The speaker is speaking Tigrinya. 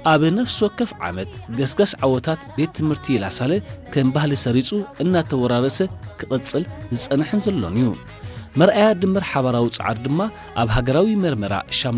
ኣብ ነፍስ ወከፍ ዓመት ገስገስ ዓወታት ቤት ትምህርቲ ላሳለ ከም ባህሊ ሰሪጹ እናተወራረሰ ክቕጽል ዝጸንሕን ዘሎን እዩ መርኣያ ድምር ሓበራዊ ጻዕር ድማ ኣብ ሃገራዊ መርመራ